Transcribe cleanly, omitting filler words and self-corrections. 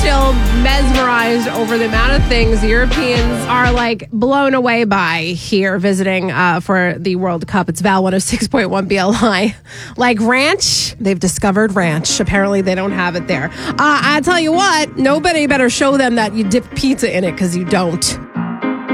still mesmerized over the amount of things Europeans are like blown away by here visiting for the World Cup. It's Val 106.1 BLI. Like ranch, they've discovered ranch. Apparently they don't have it there. I tell you what, nobody better show them that you dip pizza in it because you don't.